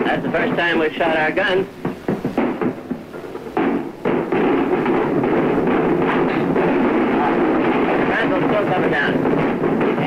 That's the first time we've shot our gun.